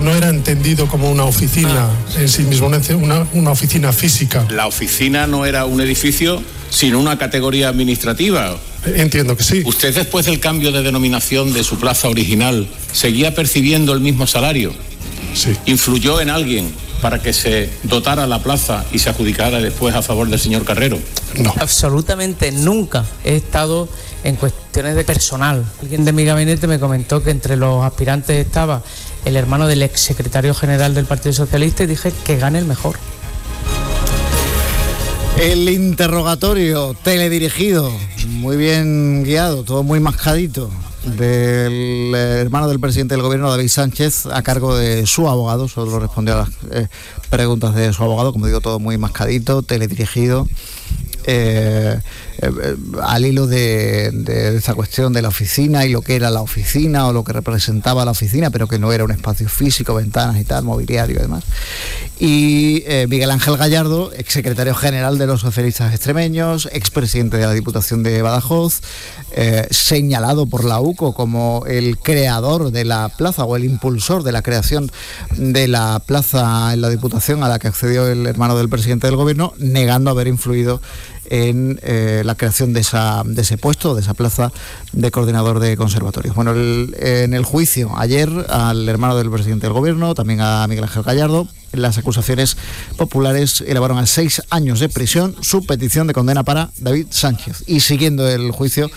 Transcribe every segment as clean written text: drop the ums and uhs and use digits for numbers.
no era entendido como una oficina en sí mismo, una oficina física. La oficina no era un edificio, sino una categoría administrativa. Entiendo que sí. ¿Usted, después del cambio de denominación de su plaza original, seguía percibiendo el mismo salario? Sí. ¿Influyó en alguien para que se dotara la plaza y se adjudicara después a favor del señor Carrero? No. Absolutamente nunca he estado en cuestiones de personal. Alguien de mi gabinete me comentó que entre los aspirantes estaba el hermano del exsecretario general del Partido Socialista y dije que gane el mejor. El interrogatorio teledirigido, muy bien guiado, todo muy mascadito, del hermano del presidente del gobierno, David Sánchez, a cargo de su abogado. Solo respondió a las preguntas de su abogado, como digo, todo muy mascadito, teledirigido, al hilo de esta cuestión de la oficina y lo que era la oficina o lo que representaba la oficina, pero que no era un espacio físico, ventanas y tal, mobiliario y demás. Y Miguel Ángel Gallardo, exsecretario general de los socialistas extremeños, expresidente de la Diputación de Badajoz, señalado por la UCO como el creador de la plaza o el impulsor de la creación de la plaza en la Diputación a la que accedió el hermano del presidente del gobierno, negando haber influido en la creación de ese puesto, de esa plaza de coordinador de conservatorios. Bueno, en el juicio ayer al hermano del presidente del gobierno, también a Miguel Ángel Gallardo, las acusaciones populares elevaron a 6 años de prisión su petición de condena para David Sánchez. Y siguiendo el juicio,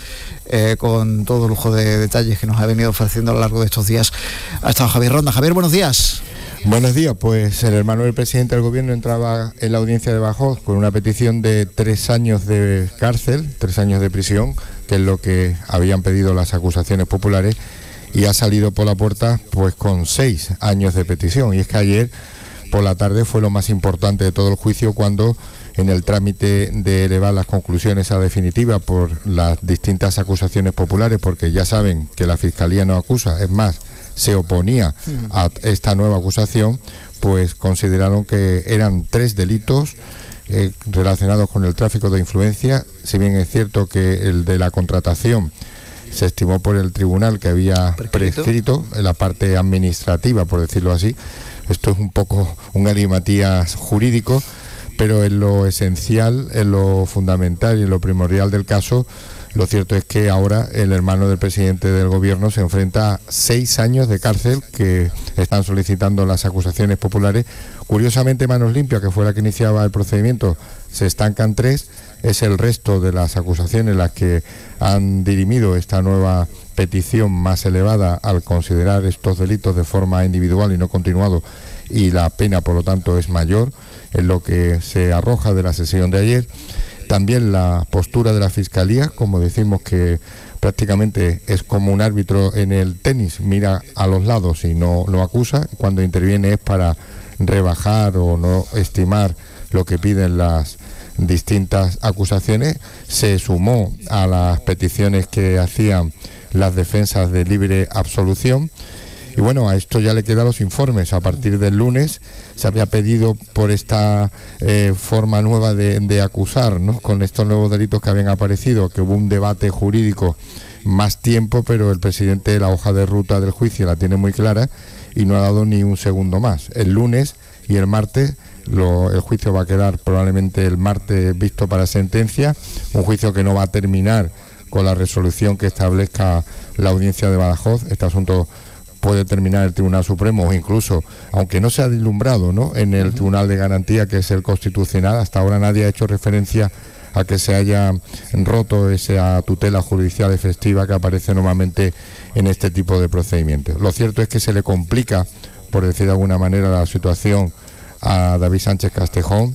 con todo el lujo de detalles que nos ha venido ofreciendo a lo largo de estos días, ha estado Javier Ronda. Javier, buenos días. Buenos días, pues el hermano del presidente del gobierno entraba en la audiencia de Badajoz con una petición de 3 años de cárcel, 3 años de prisión, que es lo que habían pedido las acusaciones populares, y ha salido por la puerta pues con 6 años de petición. Y es que ayer por la tarde fue lo más importante de todo el juicio, cuando en el trámite de elevar las conclusiones a definitiva por las distintas acusaciones populares, porque ya saben que la Fiscalía no acusa, es más, se oponía a esta nueva acusación, pues consideraron que eran 3 delitos relacionados con el tráfico de influencia. Si bien es cierto que el de la contratación se estimó por el tribunal que había prescrito en la parte administrativa, por decirlo así. Esto es un poco un galimatías jurídico, pero en lo esencial, en lo fundamental y en lo primordial del caso, lo cierto es que ahora el hermano del presidente del gobierno se enfrenta a 6 años de cárcel que están solicitando las acusaciones populares. Curiosamente, Manos Limpias, que fue la que iniciaba el procedimiento, se estancan 3. Es el resto de las acusaciones las que han dirimido esta nueva petición más elevada al considerar estos delitos de forma individual y no continuado, y la pena, por lo tanto, es mayor, en lo que se arroja de la sesión de ayer. También la postura de la Fiscalía, como decimos, que prácticamente es como un árbitro en el tenis, mira a los lados y no acusa. Cuando interviene es para rebajar o no estimar lo que piden las distintas acusaciones. Se sumó a las peticiones que hacían las defensas de libre absolución. Y bueno, a esto ya le quedan los informes. A partir del lunes se había pedido por esta forma nueva de acusar, ¿no?, con estos nuevos delitos que habían aparecido, que hubo un debate jurídico más tiempo, pero el presidente la hoja de ruta del juicio la tiene muy clara y no ha dado ni un segundo más. El lunes y el martes el juicio va a quedar probablemente el martes visto para sentencia, un juicio que no va a terminar con la resolución que establezca la audiencia de Badajoz. Este asunto puede terminar el Tribunal Supremo, o incluso, aunque no se ha deslumbrado, ¿no?, en el Tribunal de Garantía, que es el Constitucional. Hasta ahora nadie ha hecho referencia a que se haya roto esa tutela judicial efectiva que aparece normalmente en este tipo de procedimientos. Lo cierto es que se le complica, por decir de alguna manera, la situación a David Sánchez Castejón,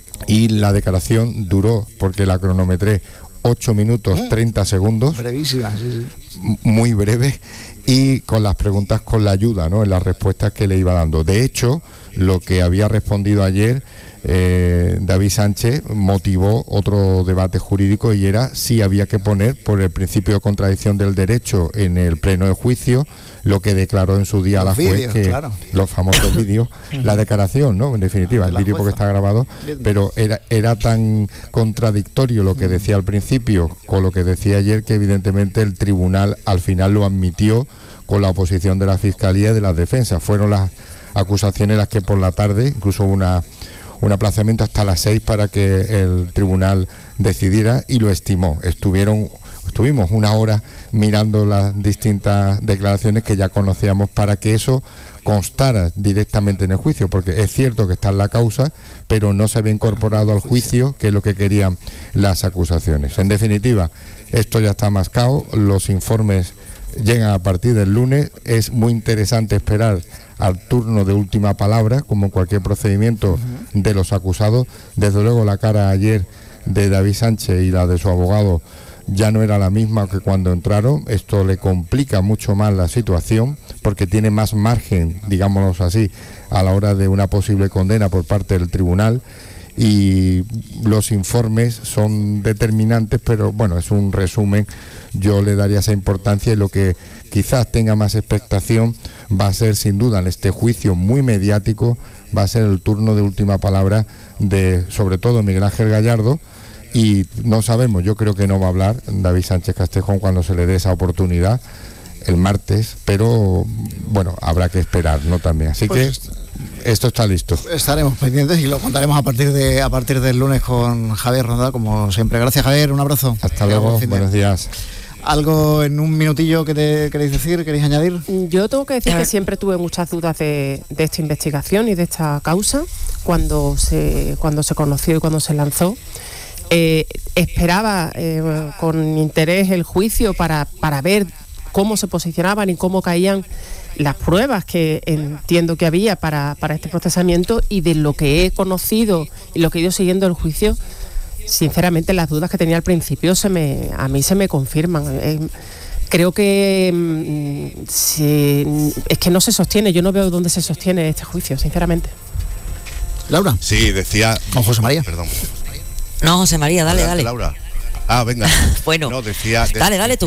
y la declaración duró, porque la cronometré, 8 minutos 30 segundos. Brevísima, sí. Muy breve, y con las preguntas, con la ayuda, ¿no?, en las respuestas que le iba dando. De hecho, lo que había respondido ayer David Sánchez motivó otro debate jurídico, y era si había que poner por el principio de contradicción del derecho en el pleno de juicio lo que declaró en su día a la juez, que claro, los famosos vídeos, la declaración, ¿no?, en definitiva, el vídeo, porque está grabado, pero era tan contradictorio lo que decía al principio con lo que decía ayer, que evidentemente el tribunal al final lo admitió con la oposición de la Fiscalía y de las defensas. Fueron las acusaciones las que por la tarde, incluso un aplazamiento hasta las 6 para que el tribunal decidiera, y lo estimó. Estuvimos una hora mirando las distintas declaraciones que ya conocíamos para que eso constara directamente en el juicio, porque es cierto que está en la causa, pero no se había incorporado al juicio, que es lo que querían las acusaciones. En definitiva, esto ya está mascado, los informes llegan a partir del lunes. Es muy interesante esperar al turno de última palabra, como cualquier procedimiento de los acusados. Desde luego la cara ayer de David Sánchez y la de su abogado ya no era la misma que cuando entraron. Esto le complica mucho más la situación, porque tiene más margen, digámoslo así, a la hora de una posible condena por parte del tribunal, y los informes son determinantes, pero bueno, es un resumen. Yo le daría esa importancia, y lo que quizás tenga más expectación va a ser, sin duda, en este juicio muy mediático, va a ser el turno de última palabra de, sobre todo, Miguel Ángel Gallardo. Y no sabemos, yo creo que no va a hablar David Sánchez Castejón cuando se le dé esa oportunidad el martes, pero bueno, habrá que esperar, ¿no? También. Así pues, que esto está listo. Estaremos pendientes y lo contaremos a partir del lunes con Javier Ronda, como siempre. Gracias, Javier, un abrazo. Hasta luego, buenos días. ¿Algo en un minutillo que queréis decir, queréis añadir? Yo tengo que decir que siempre tuve muchas dudas de esta investigación y de esta causa cuando se conoció y cuando se lanzó. Esperaba con interés el juicio para ver cómo se posicionaban y cómo caían las pruebas que entiendo que había para este procesamiento, y de lo que he conocido y lo que he ido siguiendo el juicio, sinceramente las dudas que tenía al principio a mí se me confirman. Creo que es que no se sostiene, yo no veo dónde se sostiene este juicio, sinceramente. Laura. Sí, decía... Con José María. Perdón. No, José María, dale. Laura. Ah, venga. Bueno, no, decía tú.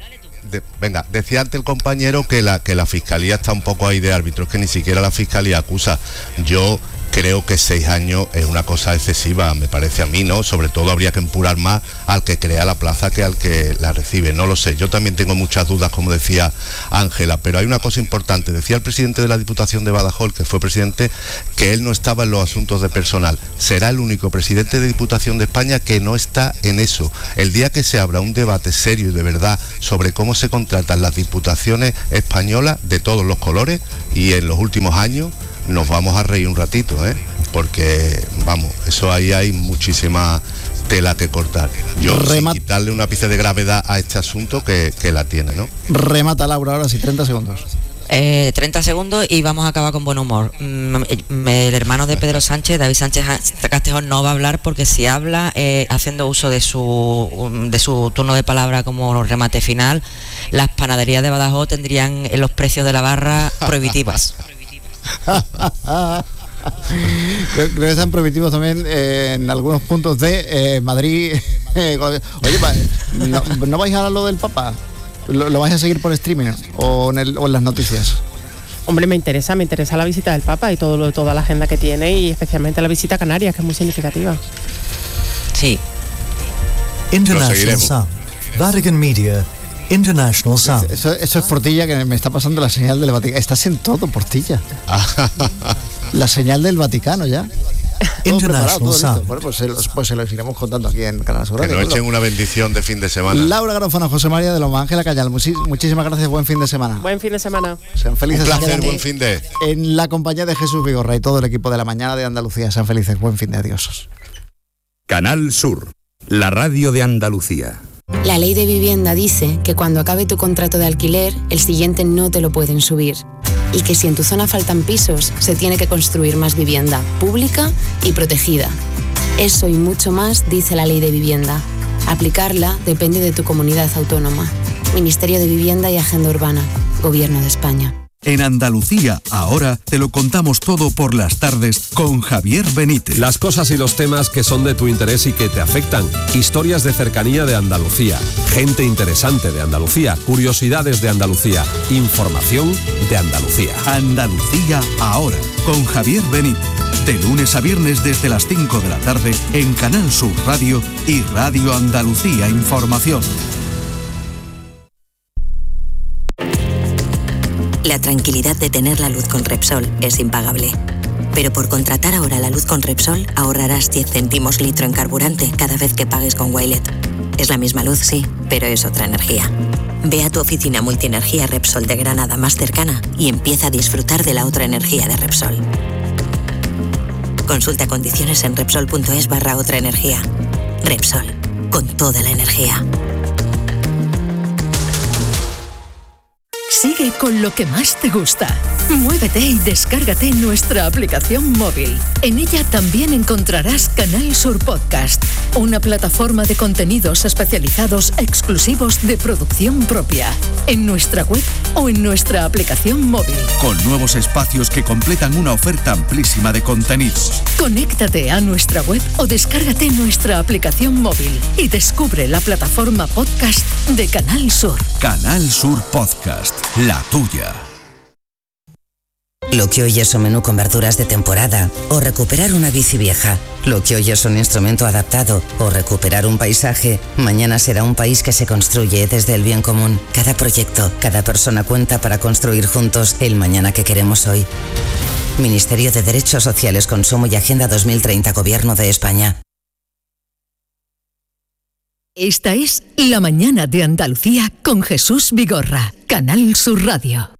Decía ante el compañero que la Fiscalía está un poco ahí de árbitro, es que ni siquiera la Fiscalía acusa. Yo creo que 6 años es una cosa excesiva, me parece a mí, ¿no? Sobre todo habría que empurar más al que crea la plaza que al que la recibe, no lo sé. Yo también tengo muchas dudas, como decía Ángela, pero hay una cosa importante. Decía el presidente de la Diputación de Badajoz, que fue presidente, que él no estaba en los asuntos de personal. Será el único presidente de Diputación de España que no está en eso. El día que se abra un debate serio y de verdad sobre cómo se contratan las diputaciones españolas de todos los colores, y en los últimos años, nos vamos a reír un ratito, porque, vamos, eso ahí hay muchísima tela que cortar. Yo, sin quitarle un ápice de gravedad a este asunto que la tiene, ¿no? Remata, Laura, ahora sí, 30 segundos. 30 segundos y vamos a acabar con buen humor. El hermano de Pedro Sánchez, David Sánchez Castejón, no va a hablar, porque si habla haciendo uso de su turno de palabra como remate final, las panaderías de Badajoz tendrían los precios de la barra prohibitivas. Creo que están prohibitivos también en algunos puntos de Madrid. Oye, ¿no vais a hablar lo del Papa? ¿Lo vais a seguir por streaming o en las noticias? Hombre, me interesa la visita del Papa y toda la agenda que tiene, y especialmente la visita a Canarias, que es muy significativa. Sí. International Sound, Vatican Media, International Sound. Eso es Portilla, que me está pasando la señal del Vaticano. Estás en todo, Portilla. La señal del Vaticano ya. International Sound. Bueno, pues se los iremos contando aquí en Canal Sur. Que nos echen una bendición de fin de semana. Laura Garofano, José María de Loma, Ángela Callal, muchísimas gracias, buen fin de semana. Buen fin de semana. Sean felices. Un placer, buen fin de... En la compañía de Jesús Vigorra y todo el equipo de La Mañana de Andalucía, sean felices, buen fin de, adiós. Canal Sur, la radio de Andalucía. La ley de vivienda dice que cuando acabe tu contrato de alquiler, el siguiente no te lo pueden subir. Y que si en tu zona faltan pisos, se tiene que construir más vivienda, pública y protegida. Eso y mucho más dice la ley de vivienda. Aplicarla depende de tu comunidad autónoma. Ministerio de Vivienda y Agenda Urbana. Gobierno de España. En Andalucía, ahora te lo contamos todo por las tardes con Javier Benítez. Las cosas y los temas que son de tu interés y que te afectan. Historias de cercanía de Andalucía. Gente interesante de Andalucía. Curiosidades de Andalucía. Información de Andalucía. Andalucía, ahora, con Javier Benítez. De lunes a viernes desde las 5 de la tarde en Canal Sur Radio y Radio Andalucía Información. La tranquilidad de tener la luz con Repsol es impagable. Pero por contratar ahora la luz con Repsol, ahorrarás 10 céntimos litro en carburante cada vez que pagues con Wilet. Es la misma luz, sí, pero es otra energía. Ve a tu oficina multienergía Repsol de Granada más cercana y empieza a disfrutar de la otra energía de Repsol. Consulta condiciones en Repsol.es/otra energía. Repsol, con toda la energía. Sigue con lo que más te gusta. Muévete y descárgate nuestra aplicación móvil. En ella también encontrarás Canal Sur Podcast, una plataforma de contenidos especializados exclusivos de producción propia, en nuestra web o en nuestra aplicación móvil. Con nuevos espacios que completan una oferta amplísima de contenidos. Conéctate a nuestra web o descárgate nuestra aplicación móvil y descubre la plataforma podcast de Canal Sur. Canal Sur Podcast, la tuya. Lo que hoy es un menú con verduras de temporada o recuperar una bici vieja. Lo que hoy es un instrumento adaptado o recuperar un paisaje, mañana será un país que se construye desde el bien común. Cada proyecto, cada persona cuenta para construir juntos el mañana que queremos hoy. Ministerio de Derechos Sociales, Consumo y Agenda 2030, Gobierno de España. Esta es La Mañana de Andalucía con Jesús Vigorra, Canal Sur Radio.